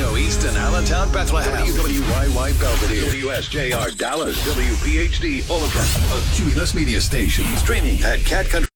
Toronto, Easton, Allentown, Bethlehem, WYY Belvedere, WSJR Dallas, WPHD Oakland, a Cumulus media station. Streaming at catcountry